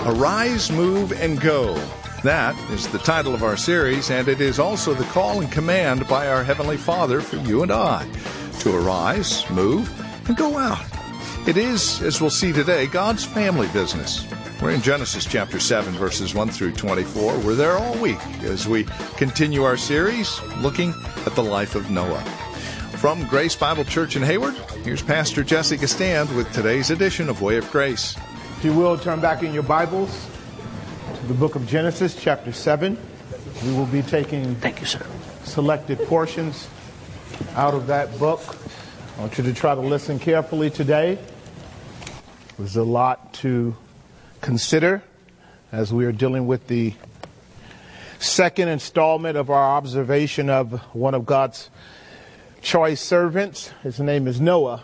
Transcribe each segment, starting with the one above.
Arise, Move, and Go. That is the title of our series, and it is also the call and command by our Heavenly Father for you and I to arise, move, and go out. It is, as we'll see today, God's family business. We're in Genesis chapter 7, verses 1 through 24. We're there all week as we continue our series looking at the life of Noah. From Grace Bible Church in Hayward, here's Pastor Jesse Gastand with today's edition of Way of Grace. If you will, turn back in your Bibles to the book of Genesis, chapter 7. We will be taking selected portions out of that book. I want you to try to listen carefully today. There's a lot to consider as we are dealing with the second installment of our observation of one of God's choice servants. His name is Noah.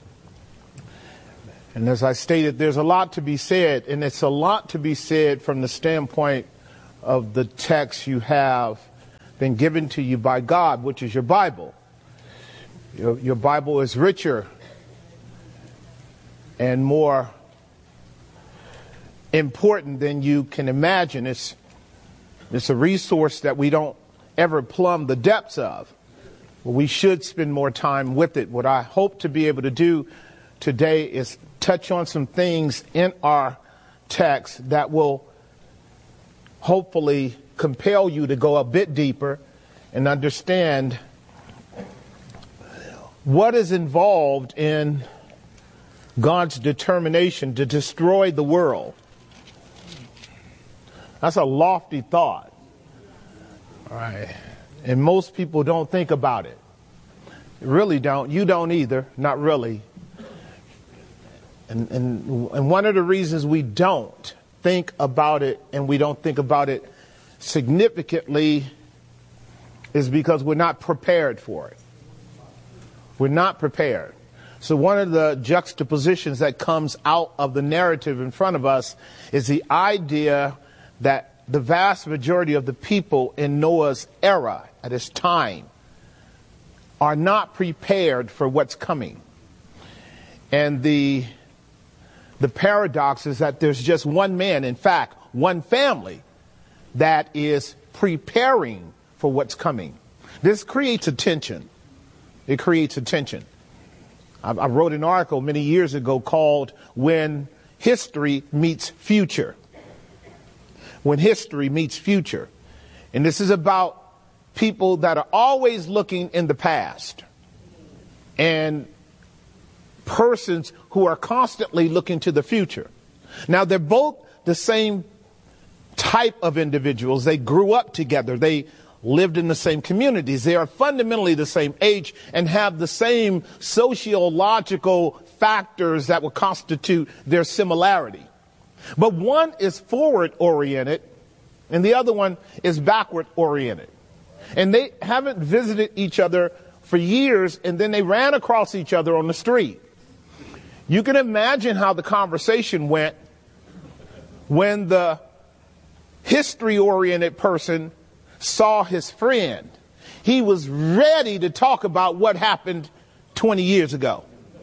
And as I stated, there's a lot to be said, and it's a lot to be said from the standpoint of the text you have been given to you by God, which is your Bible. Your Bible is richer and more important than you can imagine. It's a resource that we don't ever plumb the depths of. We should spend more time with it. What I hope to be able to do today is touch on some things in our text that will hopefully compel you to go a bit deeper and understand what is involved in God's determination to destroy the world. That's a lofty thought. All right. And most people don't think about it. Really don't. You don't either. Not really. And one of the reasons we don't think about it, and we don't think about it significantly, is because we're not prepared for it. We're not prepared. So one of the juxtapositions that comes out of the narrative in front of us is the idea that the vast majority of the people in Noah's era, at his time, are not prepared for what's coming. And the paradox is that there's just one man, in fact, one family, that is preparing for what's coming. This creates a tension. It creates a tension. I wrote an article many years ago called When History Meets Future. When History Meets Future. And this is about people that are always looking in the past and persons who are constantly looking to the future. Now, they're both the same type of individuals. They grew up together. They lived in the same communities. They are fundamentally the same age and have the same sociological factors that would constitute their similarity. But one is forward-oriented and the other one is backward-oriented. And they haven't visited each other for years, and then they ran across each other on the street. You can imagine how the conversation went when the history-oriented person saw his friend. He was ready to talk about what happened 20 years ago.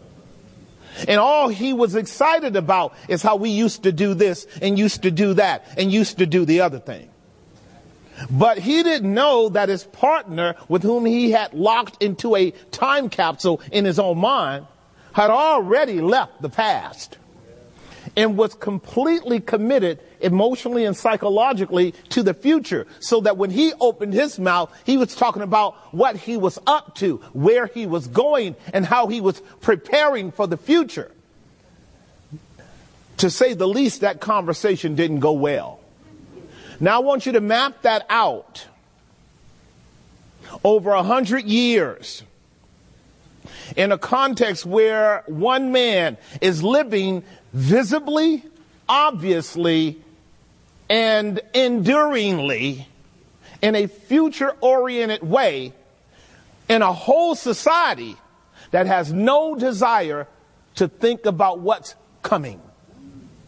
And all he was excited about is how we used to do this and used to do that and used to do the other thing. But he didn't know that his partner, with whom he had locked into a time capsule in his own mind, had already left the past and was completely committed emotionally and psychologically to the future, so that when he opened his mouth, he was talking about what he was up to, where he was going, and how he was preparing for the future. To say the least, that conversation didn't go well. Now I want you to map that out over 100 years in a context where one man is living visibly, obviously, and enduringly in a future-oriented way in a whole society that has no desire to think about what's coming.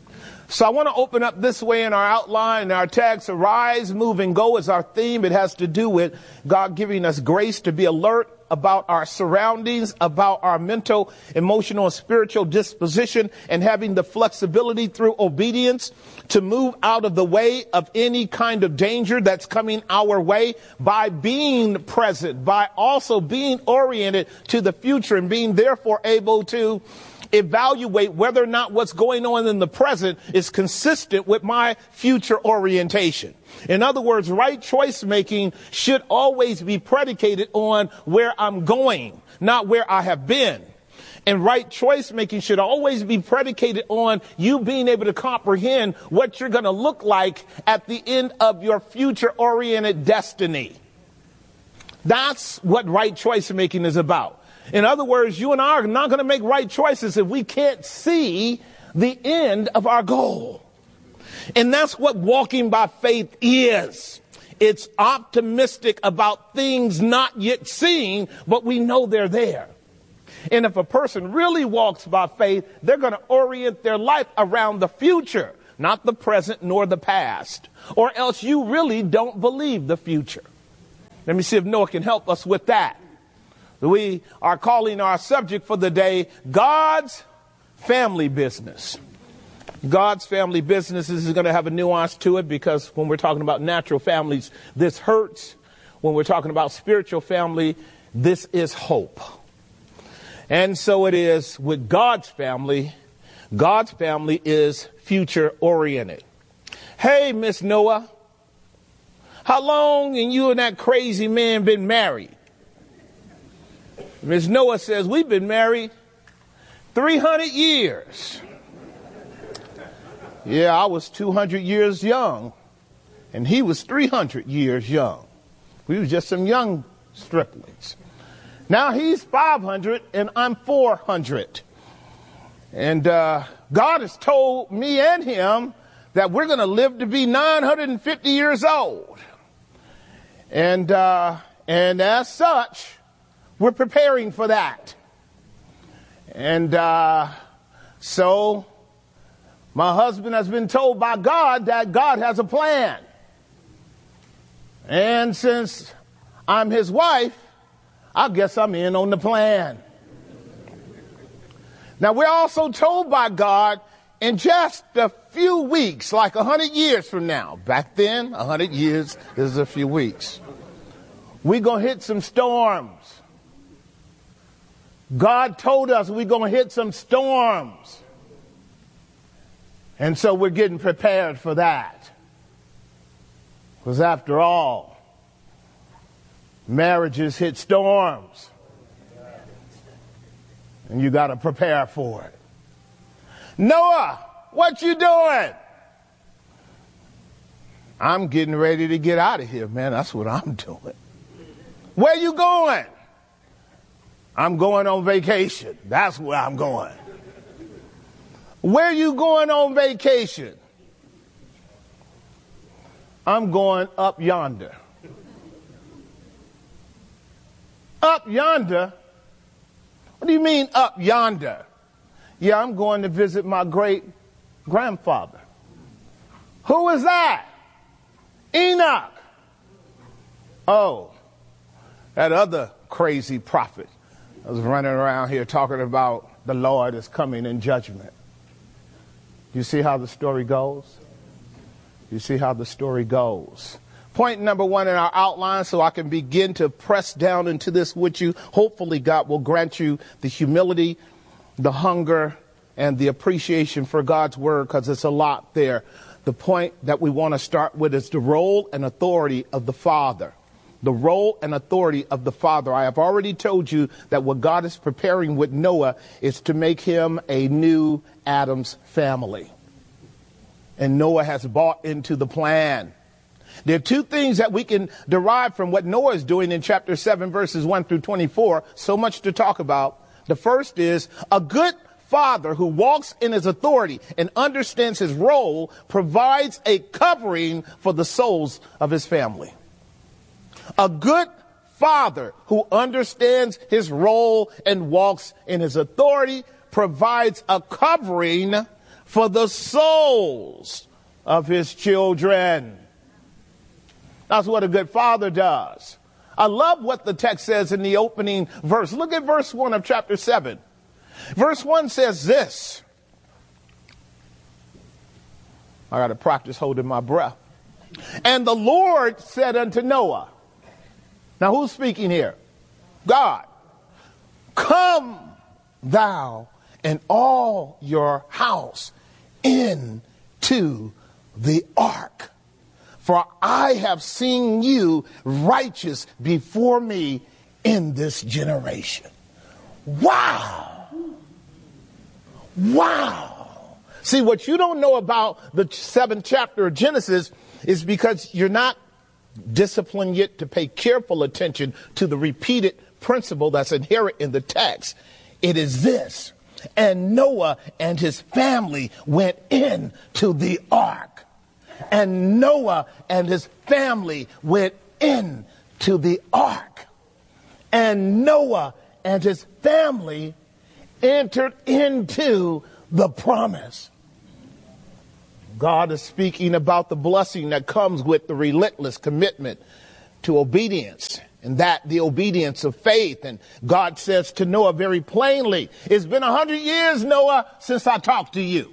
So I want to open up this way in our outline, in our text. Arise, move, and go is our theme. It has to do with God giving us grace to be alert about our surroundings, about our mental, emotional, and spiritual disposition, and having the flexibility through obedience to move out of the way of any kind of danger that's coming our way by being present, by also being oriented to the future and being therefore able to evaluate whether or not what's going on in the present is consistent with my future orientation. In other words, right choice making should always be predicated on where I'm going, not where I have been. And right choice making should always be predicated on you being able to comprehend what you're going to look like at the end of your future oriented destiny. That's what right choice making is about. In other words, you and I are not going to make right choices if we can't see the end of our goal. And that's what walking by faith is. It's optimistic about things not yet seen, but we know they're there. And if a person really walks by faith, they're going to orient their life around the future, not the present nor the past. Or else you really don't believe the future. Let me see if Noah can help us with that. We are calling our subject for the day, God's family business. God's family business is going to have a nuance to it because when we're talking about natural families, this hurts. When we're talking about spiritual family, this is hope. And so it is with God's family. God's family is future oriented. Hey, Miss Noah, how long and you and that crazy man been married? Miss Noah says, we've been married 300 years. Yeah, I was 200 years young, and he was 300 years young. We were just some young striplings. Now he's 500, and I'm 400. And God has told me and him that we're going to live to be 950 years old. And as such, we're preparing for that. And so my husband has been told by God that God has a plan. And since I'm his wife, I guess I'm in on the plan. Now, we're also told by God in just a few weeks, like 100 years from now. Back then, 100 years is a few weeks. We're going to hit some storms. God told us we're going to hit some storms. And so we're getting prepared for that. Because after all, marriages hit storms. And you got to prepare for it. Noah, what you doing? I'm getting ready to get out of here, man. That's what I'm doing. Where you going? I'm going on vacation. That's where I'm going. Where you going on vacation? I'm going up yonder. Up yonder? What do you mean up yonder? Yeah, I'm going to visit my great-grandfather. Who is that? Enoch. Oh, that other crazy prophet. I was running around here talking about the Lord is coming in judgment. You see how the story goes? You see how the story goes. Point number one in our outline, so I can begin to press down into this with you. Hopefully God will grant you the humility, the hunger, and the appreciation for God's word, because it's a lot there. The point that we want to start with is the role and authority of the Father. The role and authority of the Father. I have already told you that what God is preparing with Noah is to make him a new Adam's family. And Noah has bought into the plan. There are two things that we can derive from what Noah is doing in chapter 7, verses 1 through 24. So much to talk about. The first is a good father who walks in his authority and understands his role provides a covering for the souls of his family. A good father who understands his role and walks in his authority provides a covering for the souls of his children. That's what a good father does. I love what the text says in the opening verse. Look at verse 1 of chapter 7. Verse 1 says this. I got to practice holding my breath. And the Lord said unto Noah. Now who's speaking here? God. Come thou and all your house into the ark. For I have seen you righteous before me in this generation. Wow. Wow. See, what you don't know about the 7th chapter of Genesis is because you're not disciplined yet to pay careful attention to the repeated principle that's inherent in the text. It is this. And Noah and his family went into the ark. And Noah and his family went into the ark. And Noah and his family entered into the promise. God is speaking about the blessing that comes with the relentless commitment to obedience, and that the obedience of faith. And God says to Noah very plainly, it's been 100 years, Noah, since I talked to you.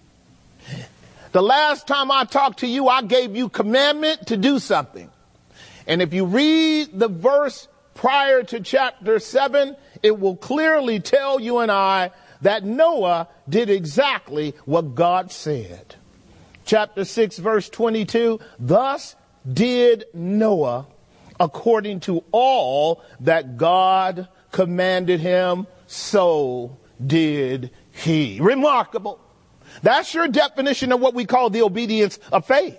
The last time I talked to you, I gave you commandment to do something. And if you read the verse prior to chapter 7, it will clearly tell you and I that Noah did exactly what God said. Chapter 6, verse 22, thus did Noah according to all that God commanded him, so did he. Remarkable. That's your definition of what we call the obedience of faith.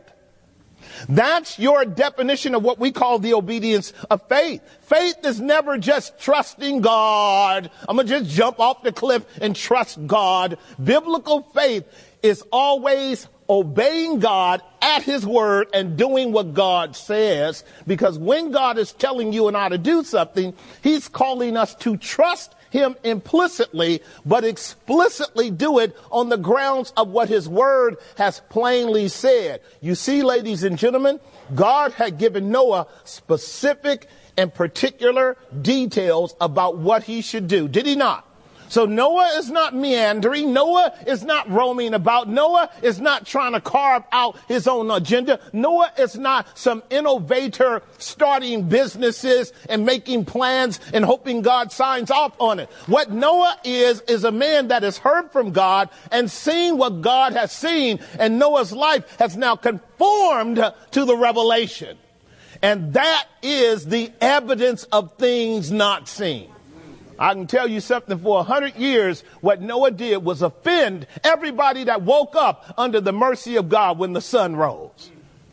That's your definition of what we call the obedience of faith. Faith is never just trusting God. I'm going to just jump off the cliff and trust God. Biblical faith is always obeying God at his word and doing what God says. Because when God is telling you and I to do something, he's calling us to trust him implicitly, but explicitly do it on the grounds of what his word has plainly said. You see, ladies and gentlemen, God had given Noah specific and particular details about what he should do. Did he not? So Noah is not meandering. Noah is not roaming about. Noah is not trying to carve out his own agenda. Noah is not some innovator starting businesses and making plans and hoping God signs off on it. What Noah is a man that has heard from God and seen what God has seen, and Noah's life has now conformed to the revelation. And that is the evidence of things not seen. I can tell you something, for 100 years, what Noah did was offend everybody that woke up under the mercy of God when the sun rose.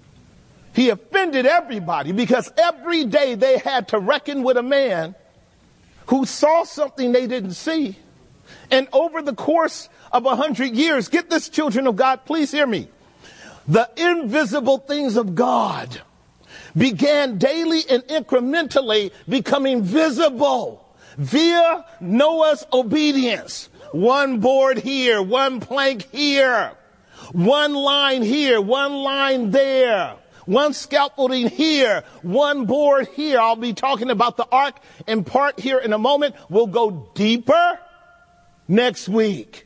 He offended everybody because every day they had to reckon with a man who saw something they didn't see. And over the course of 100 years, get this, children of God, please hear me. The invisible things of God began daily and incrementally becoming visible via Noah's obedience. One board here, one plank here, one line here, one line there, one scaffolding here, one board here. I'll be talking about the ark in part here in a moment. We'll go deeper next week.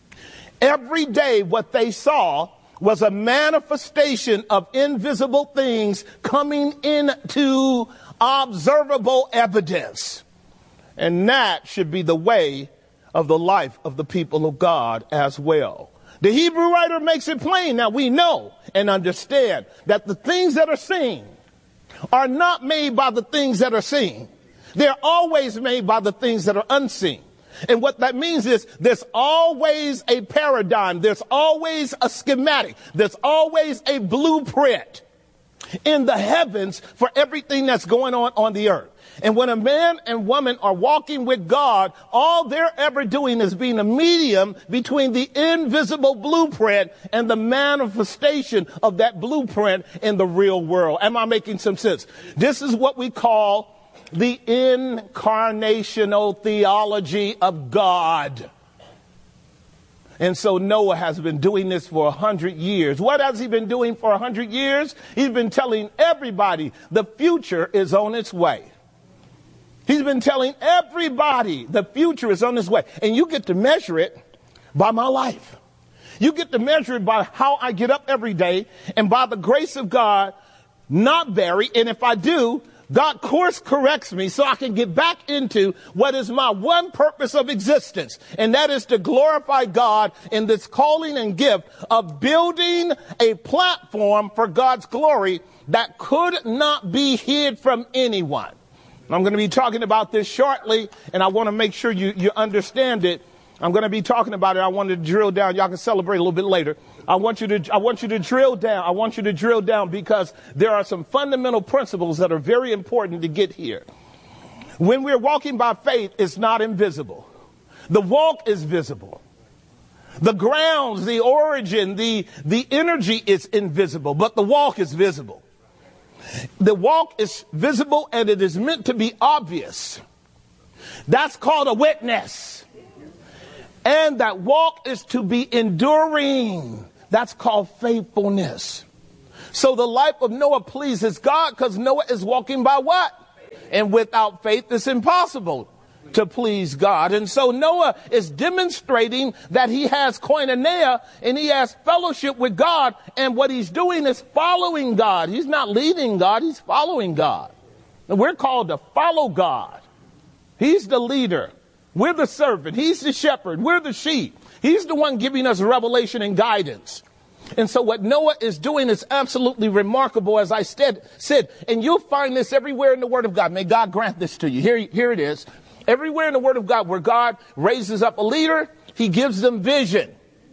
Every day what they saw was a manifestation of invisible things coming into observable evidence. And that should be the way of the life of the people of God as well. The Hebrew writer makes it plain. Now we know and understand that the things that are seen are not made by the things that are seen. They're always made by the things that are unseen. And what that means is there's always a paradigm. There's always a schematic. There's always a blueprint in the heavens for everything that's going on the earth. And when a man and woman are walking with God, all they're ever doing is being a medium between the invisible blueprint and the manifestation of that blueprint in the real world. Am I making some sense? This is what we call the incarnational theology of God. And so Noah has been doing this for 100 years. What has he been doing for 100 years? He's been telling everybody the future is on its way. He's been telling everybody the future is on its way. And you get to measure it by my life. You get to measure it by how I get up every day, and by the grace of God, not vary. And if I do, God course corrects me so I can get back into what is my one purpose of existence. And that is to glorify God in this calling and gift of building a platform for God's glory that could not be hid from anyone. I'm going to be talking about this shortly, and I want to make sure you understand it. I'm going to be talking about it. I want to drill down. Y'all can celebrate a little bit later. I want you to drill down. I want you to drill down because there are some fundamental principles that are very important to get here. When we're walking by faith, it's not invisible. The walk is visible. The grounds, the origin, the energy is invisible, but the walk is visible. The walk is visible and it is meant to be obvious. That's called a witness. And that walk is to be enduring. That's called faithfulness. So the life of Noah pleases God because Noah is walking by what? And without faith, it's impossible to please God. And so Noah is demonstrating that he has koinonia and he has fellowship with God. And what he's doing is following God. He's not leading God. He's following God. And we're called to follow God. He's the leader. We're the servant. He's the shepherd. We're the sheep. He's the one giving us revelation and guidance. And so what Noah is doing is absolutely remarkable, as I said, and you'll find this everywhere in the Word of God. May God grant this to you. Here it is. Everywhere in the Word of God where God raises up a leader, he gives them vision.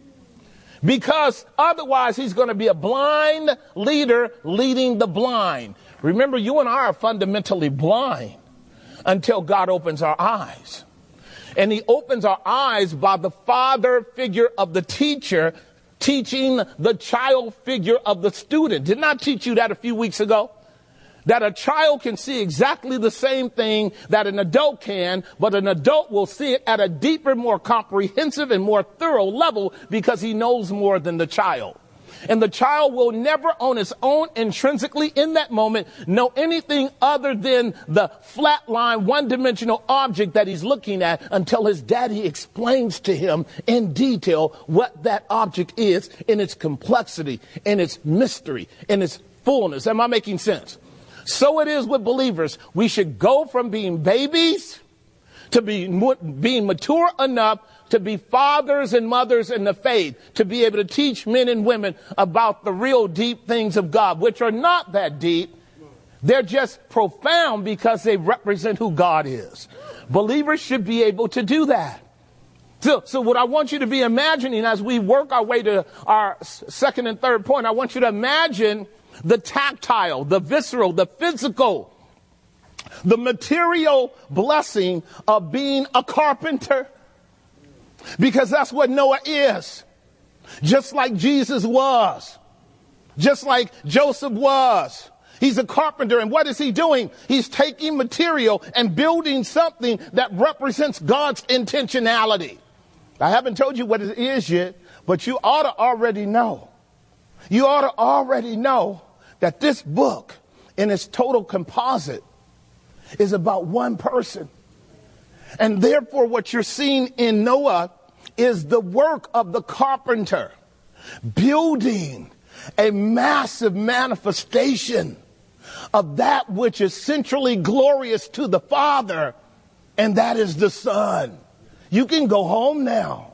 Because otherwise he's going to be a blind leader leading the blind. Remember, you and I are fundamentally blind until God opens our eyes. And he opens our eyes by the father figure of the teacher teaching the child figure of the student. Didn't I teach you that a few weeks ago? That a child can see exactly the same thing that an adult can, but an adult will see it at a deeper, more comprehensive and more thorough level because he knows more than the child. And the child will never on its own intrinsically in that moment know anything other than the flatline one-dimensional object that he's looking at until his daddy explains to him in detail what that object is in its complexity, in its mystery, in its fullness. Am I making sense? So it is with believers. We should go from being babies to being mature enough to be fathers and mothers in the faith, to be able to teach men and women about the real deep things of God, which are not that deep. They're just profound because they represent who God is. Believers should be able to do that. So what I want you to be imagining as we work our way to our second and third point, I want you to imagine the tactile, the visceral, the physical, the material blessing of being a carpenter. Because that's what Noah is. Just like Jesus was. Just like Joseph was. He's a carpenter. And what is he doing? He's taking material and building something that represents God's intentionality. I haven't told you what it is yet, but you ought to already know. You ought to already know that this book in its total composite is about one person. And therefore what you're seeing in Noah is the work of the carpenter building a massive manifestation of that which is centrally glorious to the Father, and that is the Son. You can go home now.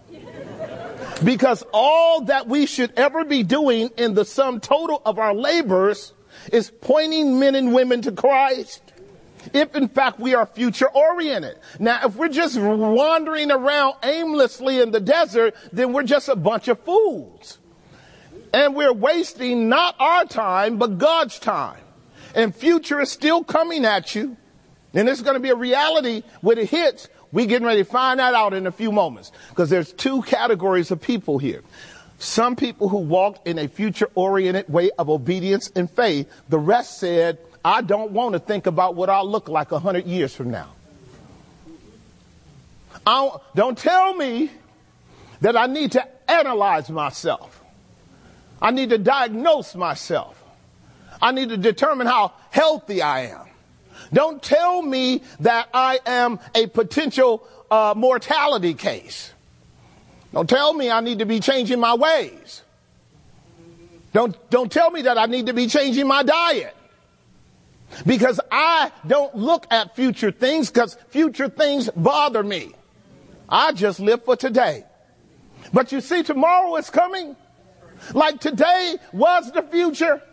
Because all that we should ever be doing in the sum total of our labors is pointing men and women to Christ. If in fact we are future oriented. Now, if we're just wandering around aimlessly in the desert, then we're just a bunch of fools. And we're wasting not our time, but God's time. And future is still coming at you. And it's going to be a reality when it hits. We're getting ready to find that out in a few moments. Because there's two categories of people here. Some people who walked in a future-oriented way of obedience and faith. The rest said, I don't want to think about what I'll look like 100 years from now. Don't tell me that I need to analyze myself. I need to diagnose myself. I need to determine how healthy I am. Don't tell me that I am a potential mortality case. Don't tell me I need to be changing my ways. Don't tell me that I need to be changing my diet. Because I don't look at future things, because future things bother me. I just live for today. But you see, tomorrow is coming. Like today was the future.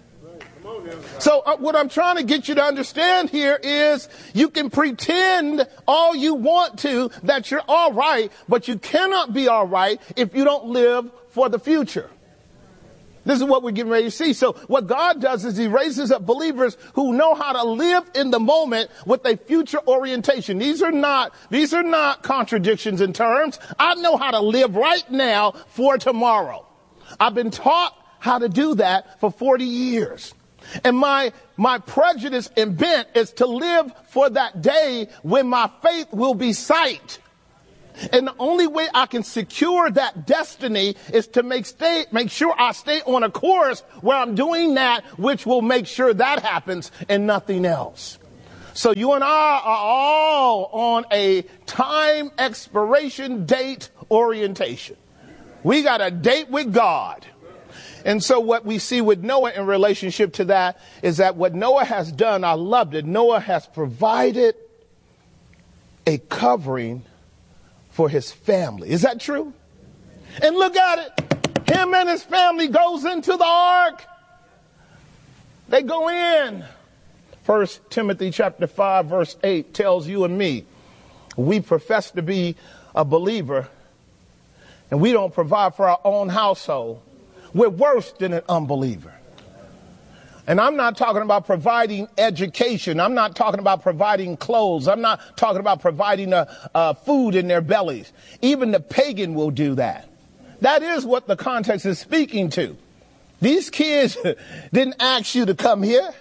So what I'm trying to get you to understand here is you can pretend all you want to that you're all right, but you cannot be all right if you don't live for the future. This is what we're getting ready to see. So what God does is he raises up believers who know how to live in the moment with a future orientation. These are not contradictions in terms. I know how to live right now for tomorrow. I've been taught how to do that for 40 years. And my prejudice and bent is to live for that day when my faith will be sight. And the only way I can secure that destiny is to make sure I stay on a course where I'm doing that, which will make sure that happens and nothing else. So you and I are all on a time expiration date orientation. We got a date with God. And so what we see with Noah in relationship to that is that what Noah has done, I loved it. Noah has provided a covering for his family. Is that true? And look at it. Him and his family goes into the ark. They go in. 1 Timothy chapter 5 verse 8 tells you and me, we profess to be a believer and we don't provide for our own household. We're worse than an unbeliever. And I'm not talking about providing education. I'm not talking about providing clothes. I'm not talking about providing food in their bellies. Even the pagan will do that. That is what the context is speaking to. These kids didn't ask you to come here.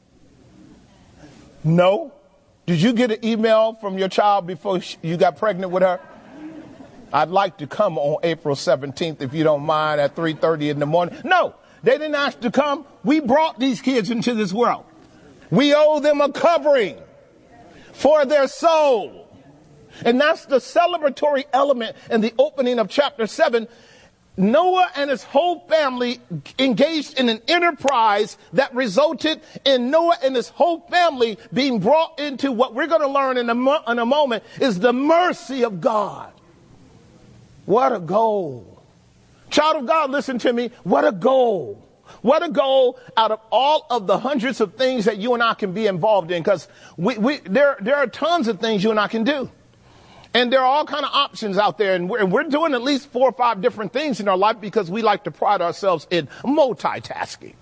No. Did you get an email from your child before you got pregnant with her? I'd like to come on April 17th, if you don't mind, at 3:30 in the morning. No, they didn't ask to come. We brought these kids into this world. We owe them a covering for their soul. And that's the celebratory element in the opening of chapter 7. Noah and his whole family engaged in an enterprise that resulted in Noah and his whole family being brought into what we're going to learn in a moment is the mercy of God. What a goal. Child of God, listen to me. What a goal. What a goal out of all of the hundreds of things that you and I can be involved in, because there are tons of things you and I can do. And there are all kind of options out there. And we're doing at least 4 or 5 different things in our life because we like to pride ourselves in multitasking.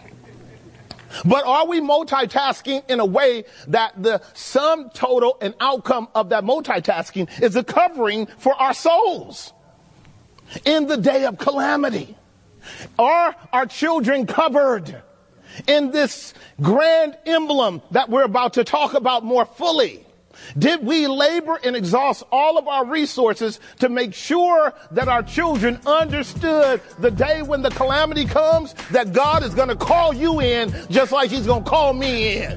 But are we multitasking in a way that the sum total and outcome of that multitasking is a covering for our souls in the day of calamity? Are our children covered in this grand emblem that we're about to talk about more fully? Did we labor and exhaust all of our resources to make sure that our children understood the day when the calamity comes, that God is going to call you in just like he's going to call me in?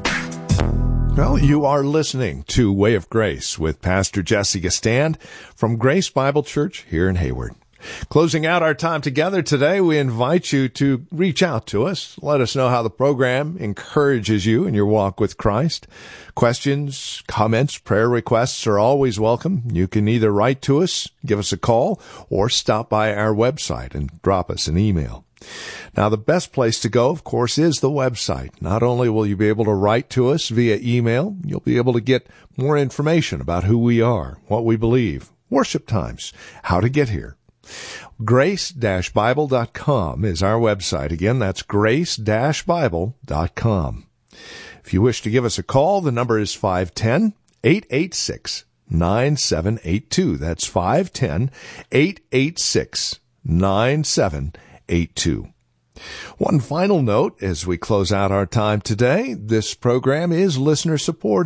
Well, you are listening to Way of Grace with Pastor Jesse Gastand from Grace Bible Church here in Hayward. Closing out our time together today, we invite you to reach out to us. Let us know how the program encourages you in your walk with Christ. Questions, comments, prayer requests are always welcome. You can either write to us, give us a call, or stop by our website and drop us an email. Now, the best place to go, of course, is the website. Not only will you be able to write to us via email, you'll be able to get more information about who we are, what we believe, worship times, how to get here. Grace-Bible.com is our website. Again, that's Grace-Bible.com. If you wish to give us a call, the number is 510-886-9782. That's 510-886-9782. One final note as we close out our time today, this program is listener supported.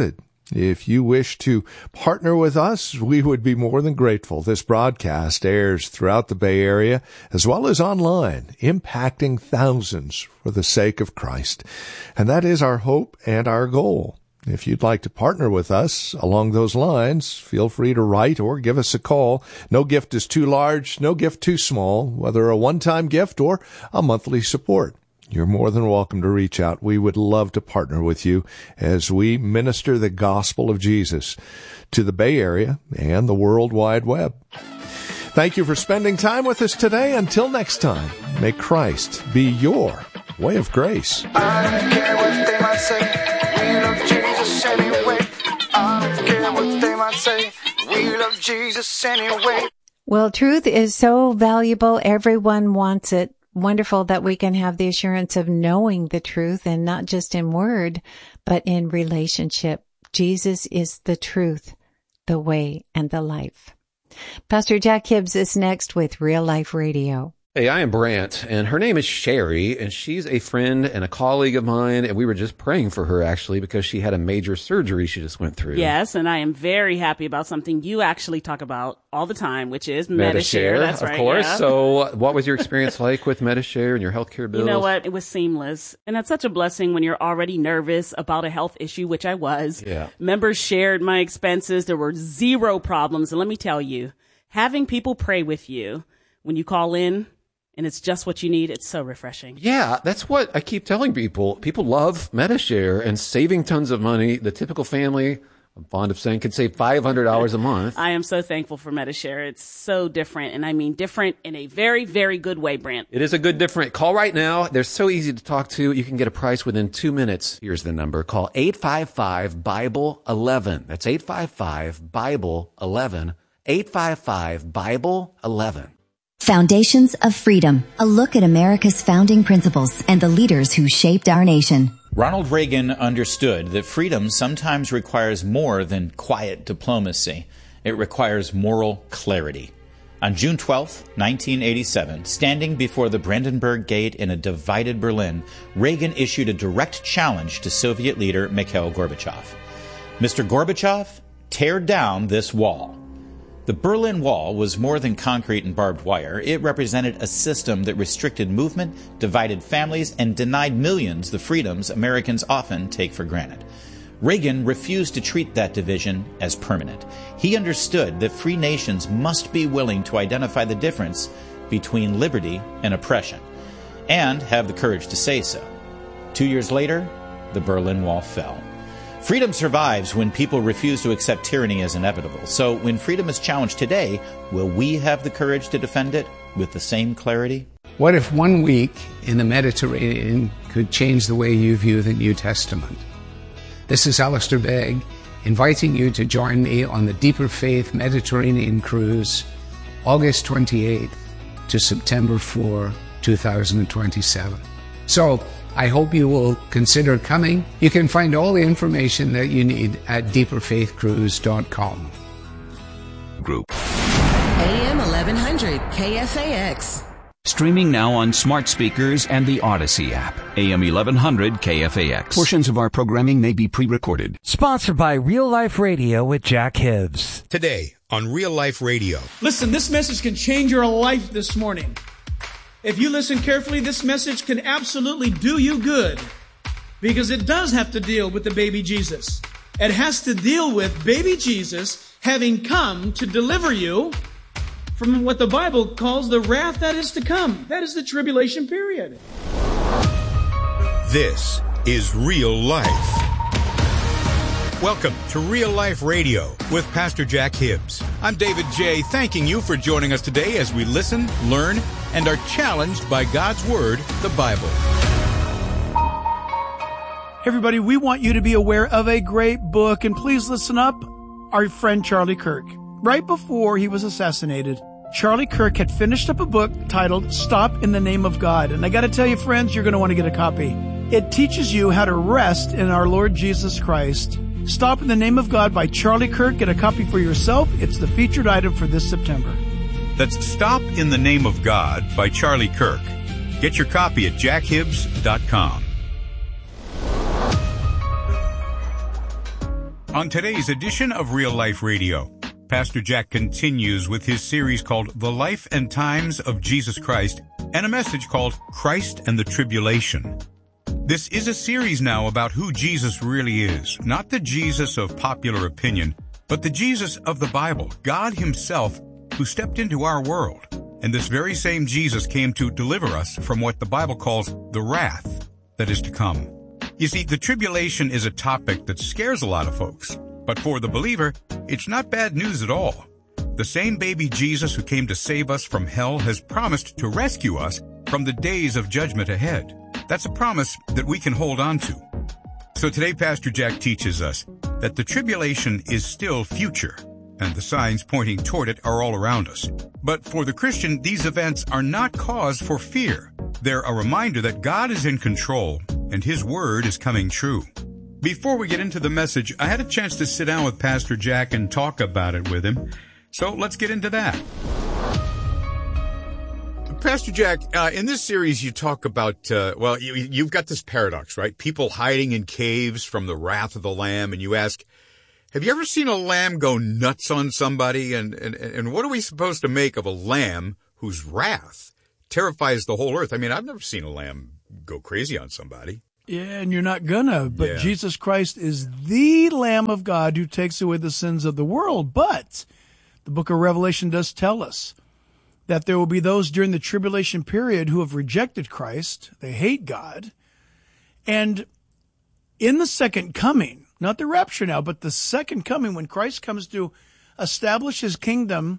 If you wish to partner with us, we would be more than grateful. This broadcast airs throughout the Bay Area as well as online, impacting thousands for the sake of Christ. And that is our hope and our goal. If you'd like to partner with us along those lines, feel free to write or give us a call. No gift is too large, no gift too small, whether a one-time gift or a monthly support. You're more than welcome to reach out. We would love to partner with you as we minister the gospel of Jesus to the Bay Area and the World Wide Web. Thank you for spending time with us today. Until next time, may Christ be your way of grace. I don't care what they might say. We love Jesus anyway. I don't care what they might say. We love Jesus anyway. Well, truth is so valuable. Everyone wants it. Wonderful that we can have the assurance of knowing the truth, and not just in word, but in relationship. Jesus is the truth, the way, and the life. Pastor Jack Hibbs is next with Real Life Radio. Hey, I am Brant, and her name is Sherry, and she's a friend and a colleague of mine, and we were just praying for her, actually, because she had a major surgery she just went through. Yes, and I am very happy about something you actually talk about all the time, which is Medi-Share. That's right, of course. Yeah. So what was your experience like with Medi-Share and your healthcare bills? You know what? It was seamless, and it's such a blessing when you're already nervous about a health issue, which I was. Yeah. Members shared my expenses. There were zero problems, and let me tell you, having people pray with you when you call in, and it's just what you need, it's so refreshing. Yeah, that's what I keep telling people. People love Medi-Share and saving tons of money. The typical family, I'm fond of saying, could save $500 a month. I am so thankful for Medi-Share. It's so different, and I mean different in a very, very good way, Brant. It is a good different. Call right now. They're so easy to talk to. You can get a price within 2 minutes. Here's the number. Call 855-BIBLE-11. That's 855-BIBLE-11. 855-BIBLE-11. Foundations of Freedom, a look at America's founding principles and the leaders who shaped our nation. Ronald Reagan understood that freedom sometimes requires more than quiet diplomacy. It requires moral clarity. On June 12, 1987, standing before the Brandenburg Gate in a divided Berlin, Reagan issued a direct challenge to Soviet leader Mikhail Gorbachev. Mr. Gorbachev, tear down this wall. The Berlin Wall was more than concrete and barbed wire. It represented a system that restricted movement, divided families, and denied millions the freedoms Americans often take for granted. Reagan refused to treat that division as permanent. He understood that free nations must be willing to identify the difference between liberty and oppression, and have the courage to say so. 2 years later, the Berlin Wall fell. Freedom survives when people refuse to accept tyranny as inevitable. So when freedom is challenged today, will we have the courage to defend it with the same clarity? What if 1 week in the Mediterranean could change the way you view the New Testament? This is Alistair Begg, inviting you to join me on the Deeper Faith Mediterranean Cruise, August 28th to September 4, 2027. So, I hope you will consider coming. You can find all the information that you need at deeperfaithcruise.com. Group. AM 1100 KFAX. Streaming now on smart speakers and the Odyssey app. AM 1100 KFAX. Portions of our programming may be pre-recorded. Sponsored by Real Life Radio with Jack Hibbs. Today on Real Life Radio. Listen, this message can change your life this morning. If you listen carefully, this message can absolutely do you good, because it does have to deal with the baby Jesus. It has to deal with baby Jesus having come to deliver you from what the Bible calls the wrath that is to come. That is the tribulation period. This is Real Life. Welcome to Real Life Radio with Pastor Jack Hibbs. I'm David J., thanking you for joining us today as we listen, learn, and are challenged by God's Word, the Bible. Everybody, we want you to be aware of a great book, and please listen up. Our friend Charlie Kirk. Right before he was assassinated, Charlie Kirk had finished up a book titled Stop in the Name of God. And I got to tell you, friends, you're going to want to get a copy. It teaches you how to rest in our Lord Jesus Christ. Stop in the Name of God by Charlie Kirk. Get a copy for yourself. It's the featured item for this September. That's Stop in the Name of God by Charlie Kirk. Get your copy at jackhibbs.com. On today's edition of Real Life Radio, Pastor Jack continues with his series called The Life and Times of Jesus Christ, and a message called Christ and the Tribulation. This is a series now about who Jesus really is, not the Jesus of popular opinion, but the Jesus of the Bible, God himself, who stepped into our world. And this very same Jesus came to deliver us from what the Bible calls the wrath that is to come. You see, the tribulation is a topic that scares a lot of folks. But for the believer, it's not bad news at all. The same baby Jesus who came to save us from hell has promised to rescue us from the days of judgment ahead. That's a promise that we can hold on to. So today, Pastor Jack teaches us that the tribulation is still future, and the signs pointing toward it are all around us. But for the Christian, these events are not cause for fear. They're a reminder that God is in control, and His Word is coming true. Before we get into the message, I had a chance to sit down with Pastor Jack and talk about it with him. So let's get into that. Pastor Jack, in this series you talk about, you've got this paradox, right? People hiding in caves from the wrath of the Lamb, and you ask, have you ever seen a lamb go nuts on somebody? And what are we supposed to make of a lamb whose wrath terrifies the whole earth? I mean, I've never seen a lamb go crazy on somebody. Yeah, and you're not gonna, but Jesus Christ is the Lamb of God who takes away the sins of the world. But the book of Revelation does tell us that there will be those during the tribulation period who have rejected Christ. They hate God. And in the second coming, not the rapture now, but the second coming, when Christ comes to establish his kingdom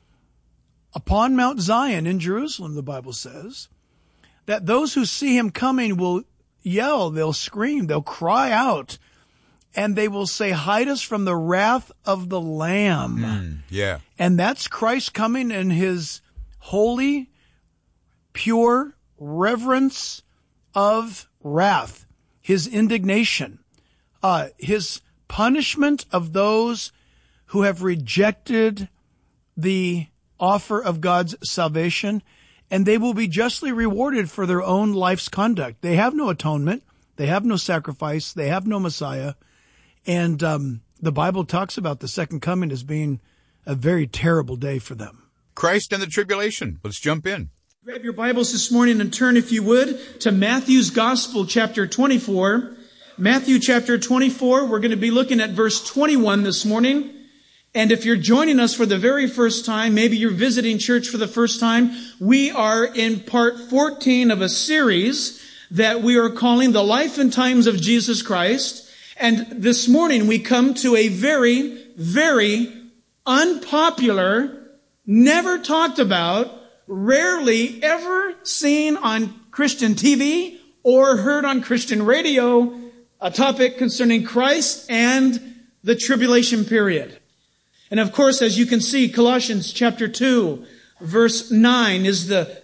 upon Mount Zion in Jerusalem, the Bible says, that those who see him coming will yell, they'll scream, they'll cry out, and they will say, hide us from the wrath of the Lamb. And that's Christ coming in his holy, pure reverence of wrath, his indignation, his punishment of those who have rejected the offer of God's salvation, and they will be justly rewarded for their own life's conduct. They have no atonement. They have no sacrifice. They have no Messiah. And the Bible talks about the second coming as being a very terrible day for them. Christ and the tribulation. Let's jump in. Grab your Bibles this morning and turn, if you would, to Matthew's Gospel, chapter 24. Matthew chapter 24, we're going to be looking at verse 21 this morning. And if you're joining us for the very first time, maybe you're visiting church for the first time, we are in part 14 of a series that we are calling The Life and Times of Jesus Christ. And this morning we come to a very, very unpopular, never talked about, rarely ever seen on Christian TV or heard on Christian radio, a topic concerning Christ and the tribulation period. And of course, as you can see, Colossians chapter 2, verse 9 is the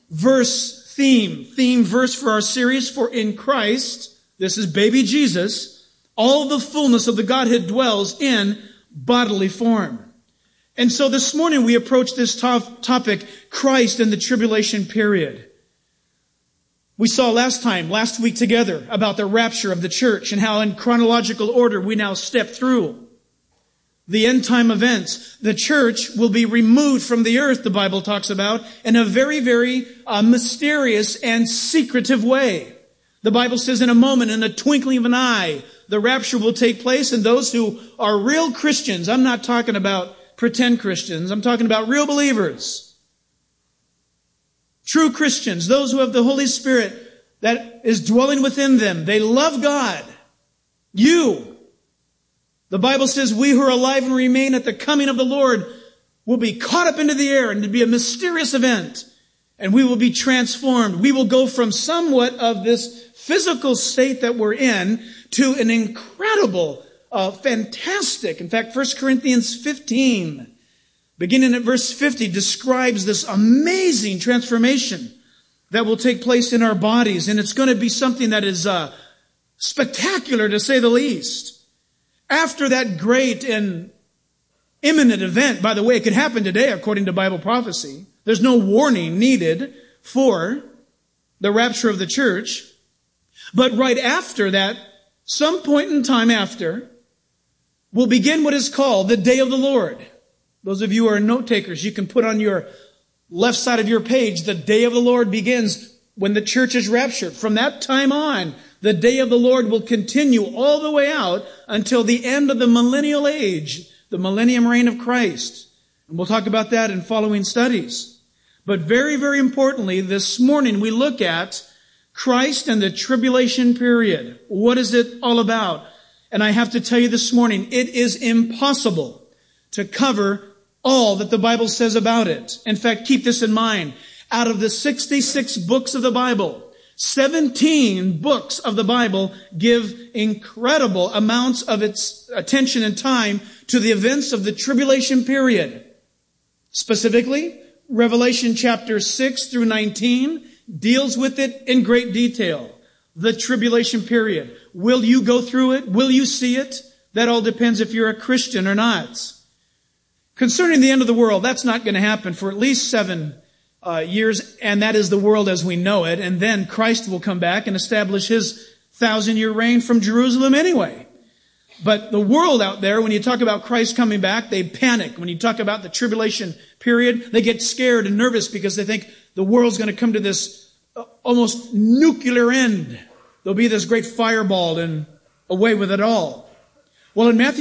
theme verse for our series. For in Christ, this is baby Jesus, all the fullness of the Godhead dwells in bodily form. And so this morning we approach this topic, Christ and the tribulation period. We saw last week together about the rapture of the church and how in chronological order we now step through the end time events. The church will be removed from the earth, the Bible talks about, in a very, very mysterious and secretive way. The Bible says in a moment, in a twinkling of an eye, the rapture will take place, and those who are real Christians, I'm not talking about pretend Christians, I'm talking about real believers, true Christians, those who have the Holy Spirit that is dwelling within them. They love God. The Bible says we who are alive and remain at the coming of the Lord will be caught up into the air, and it'll be a mysterious event, and we will be transformed. We will go from somewhat of this physical state that we're in to an incredible, fantastic. In fact, 1 Corinthians 15, beginning at verse 50, describes this amazing transformation that will take place in our bodies, and it's going to be something that is spectacular, to say the least. After that great and imminent event, by the way, it could happen today according to Bible prophecy. There's no warning needed for the rapture of the church. But right after that, some point in time after, will begin what is called the day of the Lord. Those of you who are note takers, you can put on your left side of your page, the day of the Lord begins when the church is raptured. From that time on, the day of the Lord will continue all the way out until the end of the millennial age, the millennium reign of Christ. And we'll talk about that in following studies. But very, very importantly, this morning we look at Christ and the tribulation period. What is it all about? And I have to tell you this morning, it is impossible to cover all that the Bible says about it. In fact, keep this in mind. Out of the 66 books of the Bible, 17 books of the Bible give incredible amounts of its attention and time to the events of the tribulation period. Specifically, Revelation chapter 6 through 19 deals with it in great detail. The tribulation period. Will you go through it? Will you see it? That all depends if you're a Christian or not. Concerning the end of the world, that's not going to happen for at least 7 years, and that is the world as we know it. And then Christ will come back and establish his 1,000-year reign from Jerusalem anyway. But the world out there, when you talk about Christ coming back, they panic. When you talk about the tribulation period, they get scared and nervous because they think the world's going to come to this almost nuclear end. There'll be this great fireball and away with it all. Well, in Matthew